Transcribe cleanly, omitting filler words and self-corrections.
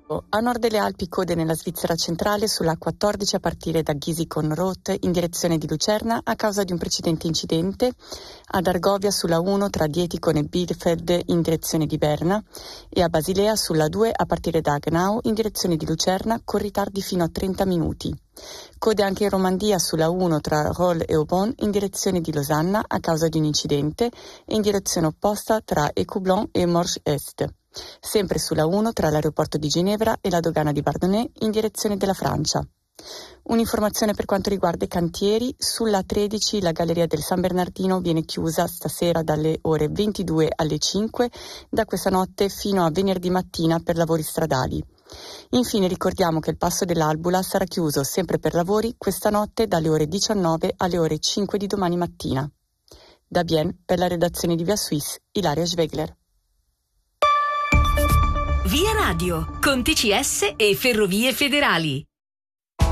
A nord delle Alpi code nella Svizzera centrale sulla A14 a partire da Ghisi-Conroth in direzione di Lucerna a causa di un precedente incidente, ad Argovia sulla 1 tra Dietikon e Bielefeld in direzione di Berna e a Basilea sulla 2 a partire da Agnau in direzione di Lucerna con ritardi fino a 30 minuti. Code anche in Romandia sulla 1 tra Rolle e Aubonne in direzione di Losanna a causa di un incidente e in direzione opposta tra Écoublanc e Morges Est. Sempre sulla 1 tra l'aeroporto di Ginevra e la dogana di Bardonnay in direzione della Francia. Un'informazione per quanto riguarda i cantieri: sulla 13 la galleria del San Bernardino viene chiusa stasera dalle ore 22 alle 5 da questa notte fino a venerdì mattina per lavori stradali. Infine ricordiamo che il passo dell'Albula sarà chiuso sempre per lavori questa notte dalle ore 19 alle ore 5 di domani mattina. Da Bienne, per la redazione di Via Suisse, Ilaria Schwegler. Via Radio, con TCS e Ferrovie Federali.